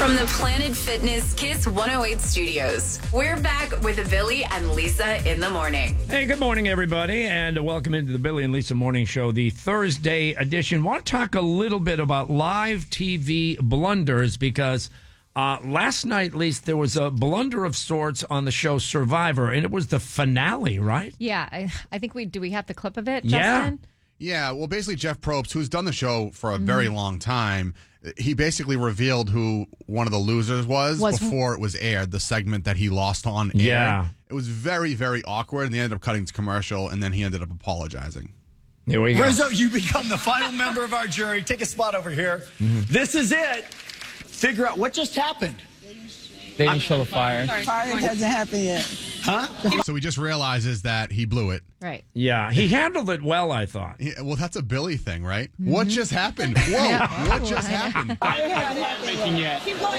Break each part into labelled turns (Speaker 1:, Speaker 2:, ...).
Speaker 1: From the Planet Fitness Kiss 108 studios, we're back with Billy and Lisa in the morning.
Speaker 2: Hey, good morning, everybody, and welcome into the Billy and Lisa Morning Show, the Thursday edition. Want to talk a little bit about live TV blunders because last night, at least, there was a blunder of sorts on the show Survivor, and it was the finale, right?
Speaker 3: Yeah, I think do we have the clip of it,
Speaker 2: Yeah.
Speaker 3: Justin?
Speaker 4: Yeah, well, basically, Jeff Probst, who's done the show for a very long time, he basically revealed who one of the losers was before it was aired, the segment that he lost on air.
Speaker 2: Yeah.
Speaker 4: It was very, very awkward, and they ended up cutting to commercial, and then he ended up apologizing.
Speaker 2: Here we go.
Speaker 5: Rizzo, you become the final member of our jury. Take a spot over here. This is it. Figure out what just happened.
Speaker 6: They didn't show the fire.
Speaker 7: Fire hasn't happened yet.
Speaker 5: Huh?
Speaker 4: So he just realizes that he blew it.
Speaker 3: Right.
Speaker 2: Yeah, he handled it well, I thought.
Speaker 4: Yeah, well, that's a Billy thing, right? What just happened? Whoa, what just happened?
Speaker 6: I haven't happened yet.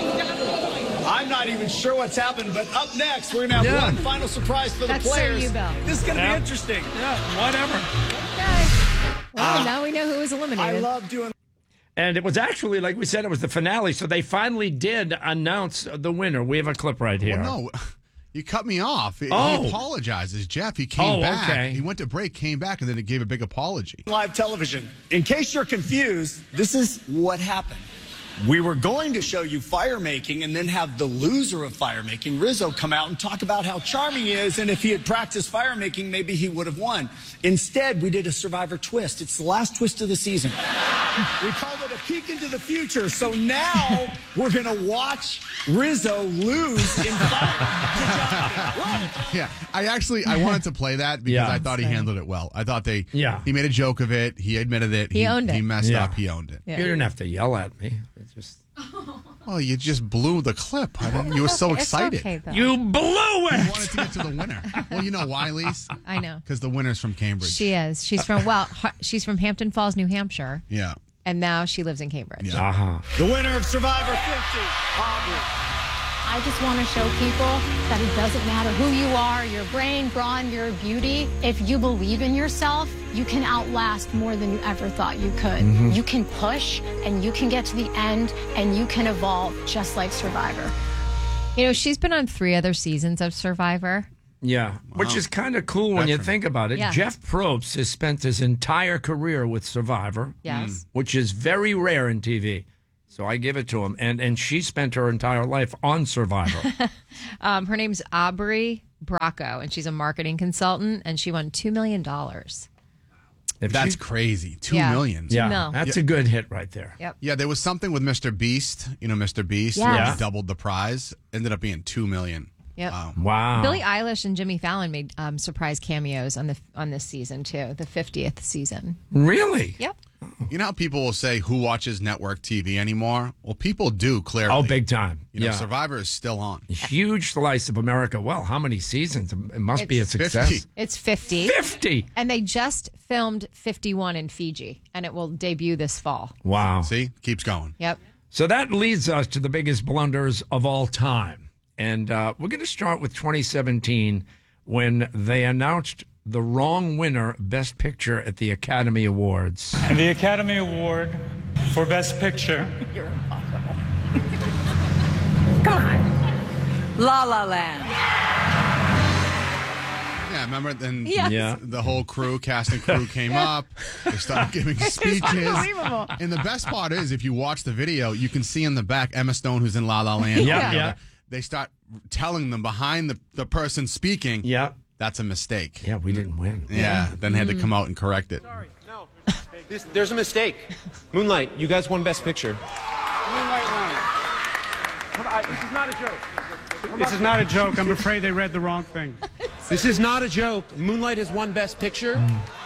Speaker 5: I'm not even sure what's happened, but up next, we're going to have one final surprise for the
Speaker 3: That's so
Speaker 5: players.
Speaker 3: you, Bill.
Speaker 5: This is going to
Speaker 2: Yeah.
Speaker 5: be interesting.
Speaker 2: Yeah, whatever.
Speaker 3: Okay. Well, now we know who was eliminated.
Speaker 5: I love doing
Speaker 2: And it was actually, like we said, it was the finale, so they finally did announce the winner. We have a clip right here.
Speaker 4: Well, no, you cut me off.
Speaker 2: Oh.
Speaker 4: He apologizes, Jeff. He came back.
Speaker 2: Okay.
Speaker 4: He went to break, came back, and then he gave a big apology.
Speaker 5: live television. In case you're confused, this is what happened. We were going to show you fire making and then have the loser of fire making, Rizzo, come out and talk about how charming he is. And if he had practiced fire making, maybe he would have won. Instead, we did a Survivor twist. It's the last twist of the season. We called it a peek into the future. So now we're going to watch Rizzo lose in fire.
Speaker 4: Yeah, I wanted to play that because
Speaker 2: Yeah.
Speaker 4: I thought he handled it well. I thought he made a joke of it. He admitted it.
Speaker 3: He owned it.
Speaker 4: He messed
Speaker 2: Yeah.
Speaker 4: up. He owned it.
Speaker 3: Yeah.
Speaker 2: You didn't have to yell at me. It's just
Speaker 4: Well, you just blew the clip. You were so
Speaker 3: It's
Speaker 4: excited.
Speaker 3: okay, though.
Speaker 2: you blew
Speaker 4: You
Speaker 2: it.
Speaker 4: wanted to get to the winner. Well, you know why, Lise?
Speaker 3: I know.
Speaker 4: Because the winner's from Cambridge.
Speaker 3: She is. She's from she's from Hampton Falls, New Hampshire,
Speaker 4: Yeah.
Speaker 3: and now she lives in Cambridge.
Speaker 4: Yeah.
Speaker 2: Uh-huh.
Speaker 5: The winner of Survivor 50, Aubrey.
Speaker 8: I just want to show people that it doesn't matter who you are, your brain, brawn, your beauty. If you believe in yourself, you can outlast more than you ever thought you could. You can push and you can get to the end and you can evolve just like Survivor.
Speaker 3: You know, she's been on 3 other seasons of Survivor.
Speaker 2: Yeah, which is kind of cool when you
Speaker 4: Veteran.
Speaker 2: think about it.
Speaker 3: Yeah.
Speaker 2: Jeff Probst has spent his entire career with Survivor,
Speaker 3: Yes.
Speaker 2: which is very rare in TV. So I give it to him. And she spent her entire life on Survivor.
Speaker 3: Her name's Aubrey Bracco, and she's a marketing consultant, and she won $2 million.
Speaker 2: If
Speaker 4: That's
Speaker 2: she-
Speaker 4: crazy. 2
Speaker 3: Yeah.
Speaker 4: million.
Speaker 2: yeah,
Speaker 3: No.
Speaker 2: that's a good hit right there.
Speaker 3: Yep.
Speaker 4: Yeah, there was something with Mr. Beast. You know, Mr. Beast.
Speaker 3: Yes.
Speaker 4: where he doubled the prize. Ended up being 2 million.
Speaker 3: Yep.
Speaker 4: Wow.
Speaker 2: Wow.
Speaker 3: Billie Eilish and Jimmy Fallon made surprise cameos on this season too, the 50th season.
Speaker 2: Really?
Speaker 3: Yep.
Speaker 4: You know how people will say who watches network TV anymore? Well, people do, clearly.
Speaker 2: Oh, big time.
Speaker 4: You know,
Speaker 2: yeah.
Speaker 4: Survivor is still on.
Speaker 2: Huge slice of America. Well, how many seasons? It must be a
Speaker 3: It's
Speaker 2: success.
Speaker 4: 50.
Speaker 3: It's 50.
Speaker 2: 50.
Speaker 3: And they just filmed 51 in Fiji, and it will debut this fall.
Speaker 2: Wow.
Speaker 4: See? Keeps going.
Speaker 3: Yep.
Speaker 2: So that leads us to the biggest blunders of all time. And we're going to start with 2017 when they announced the wrong winner, Best Picture, at the Academy Awards.
Speaker 6: And the Academy Award for Best Picture
Speaker 1: La La Land.
Speaker 4: Yeah, remember then
Speaker 3: Yes.
Speaker 2: Yeah.
Speaker 4: the whole cast and crew came up. They started giving speeches.
Speaker 3: unbelievable.
Speaker 4: And the best part is, if you watch the video, you can see in the back Emma Stone, who's in La La Land.
Speaker 2: Yeah, yeah.
Speaker 4: They start telling them behind the person speaking,
Speaker 2: Yeah.
Speaker 4: that's a mistake.
Speaker 2: Yeah, we didn't win.
Speaker 4: Yeah, then they had to come out and correct it.
Speaker 9: There's a mistake. Moonlight, you guys won Best Picture.
Speaker 6: Moonlight won. This is not a joke. This is not a joke. I'm afraid they read the wrong thing.
Speaker 9: This is not a joke. Moonlight has won Best Picture.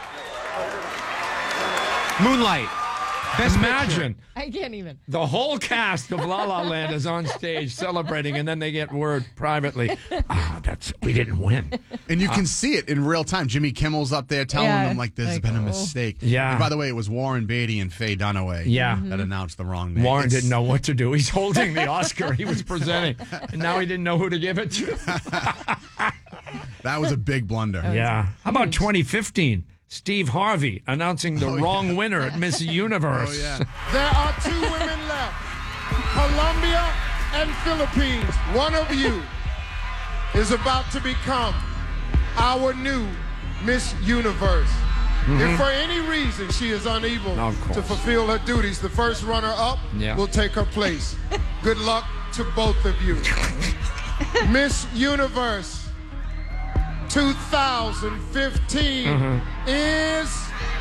Speaker 9: Moonlight. Best
Speaker 2: Imagine
Speaker 3: I can't even.
Speaker 2: the whole cast of La La Land is on stage celebrating, and then they get word privately, we didn't win.
Speaker 4: And you can see it in real time. Jimmy Kimmel's up there telling
Speaker 3: Yeah,
Speaker 4: them, like, there's
Speaker 3: like,
Speaker 4: been a
Speaker 3: oh.
Speaker 4: mistake.
Speaker 2: Yeah.
Speaker 4: And by the way, it was Warren Beatty and Faye Dunaway
Speaker 2: Yeah.
Speaker 4: that announced the wrong name.
Speaker 2: Warren
Speaker 4: It's-
Speaker 2: didn't know what to do. He's holding the Oscar he was presenting, and now he didn't know who to give it to.
Speaker 4: That was a big blunder.
Speaker 2: Yeah. How about 2015? Steve Harvey announcing the wrong winner at Miss Universe.
Speaker 4: Oh, yeah.
Speaker 10: There are 2 women left, Columbia
Speaker 7: and Philippines, one of you is about to become our new Miss Universe. If for any reason she is unable to fulfill her duties, the first runner-up will take her place. Good luck to both of you. Miss Universe 2015 is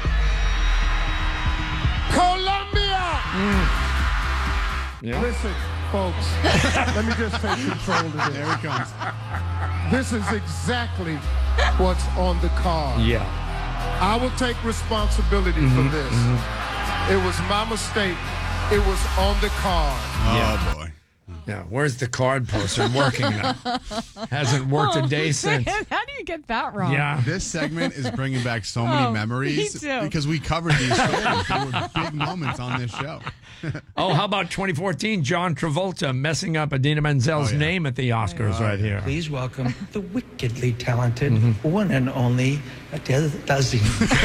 Speaker 7: Colombia. Listen, folks, let me just take control of this.
Speaker 4: There it comes.
Speaker 7: This is exactly what's on the card.
Speaker 2: Yeah.
Speaker 7: I will take responsibility for this. It was my mistake. It was on the card.
Speaker 4: Oh, boy.
Speaker 2: Yeah, where's the card person working now? Hasn't worked a day since.
Speaker 3: Man, how do you get that wrong?
Speaker 2: Yeah.
Speaker 4: This segment is bringing back so many memories
Speaker 3: me too.
Speaker 4: because we covered these stories. They were big moments on this show.
Speaker 2: Oh, how about 2014? John Travolta messing up Idina Menzel's name at the Oscars right here.
Speaker 10: Please welcome the wickedly talented one and only Adele Dazeem.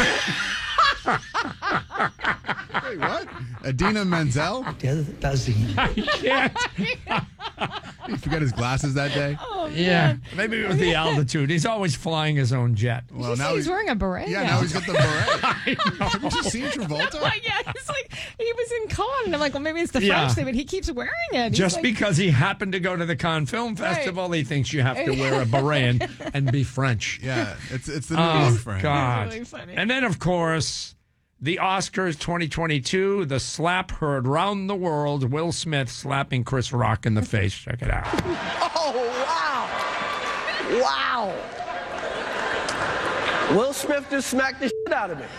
Speaker 4: Wait, what? Idina Menzel?
Speaker 10: Adele Dazeem.
Speaker 2: I can't.
Speaker 4: He forgot his glasses that day.
Speaker 2: Yeah, maybe it was the altitude. He's always flying his own jet.
Speaker 3: Did you say he's wearing a beret?
Speaker 4: Yeah, now he's got the beret.
Speaker 2: I know.
Speaker 4: Haven't you seen Travolta?
Speaker 3: Yeah, it's like he was in Cannes, and I'm like, well, maybe it's the French thing, but he keeps wearing it. He's
Speaker 2: Just
Speaker 3: like,
Speaker 2: because he happened to go to the Cannes Film Festival, he thinks you have to wear a beret and be French.
Speaker 4: Yeah, it's the new look for him.
Speaker 2: God.
Speaker 3: Really funny.
Speaker 2: And then, of course, the Oscars 2022, the slap heard round the world. Will Smith slapping Chris Rock in the face. Check it out.
Speaker 11: Oh, wow. Wow. Will Smith just smacked the shit out of me.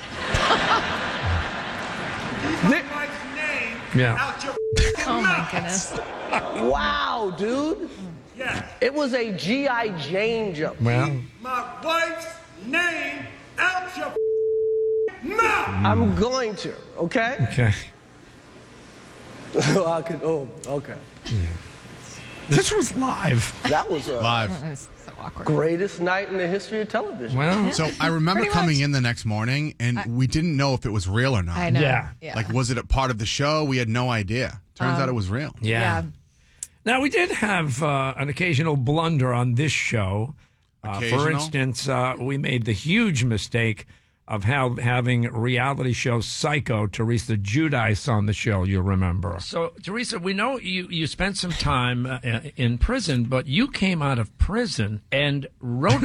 Speaker 3: oh my goodness.
Speaker 11: Wow, dude.
Speaker 6: Yeah.
Speaker 11: It was a G.I. Jane jump.
Speaker 2: Well,
Speaker 6: My wife's name out your mouth.
Speaker 11: I'm going to, okay?
Speaker 2: okay.
Speaker 11: Okay.
Speaker 2: This was live.
Speaker 11: That was a
Speaker 4: Live.
Speaker 3: That's so awkward.
Speaker 11: greatest night in the history of television.
Speaker 2: Well,
Speaker 4: So I remember coming in the next morning, and we didn't know if it was real or not.
Speaker 3: I know.
Speaker 2: Yeah.
Speaker 4: Like, was it a part of the show? We had no idea. Turns out it was real.
Speaker 2: yeah. Now, we did have an occasional blunder on this show. For
Speaker 4: Occasional?
Speaker 2: instance, we made the huge mistake of having reality show Psycho, Teresa Giudice, on the show, you'll remember. So, Teresa, we know you spent some time in prison, but you came out of prison and wrote